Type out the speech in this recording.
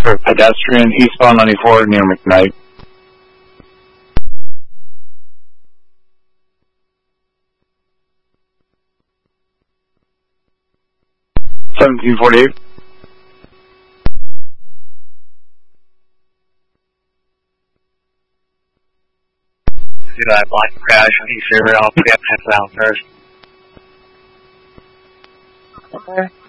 for pedestrian eastbound 94 near McKnight. $17.48. See that black crash on East River. I'll get that down first. Okay.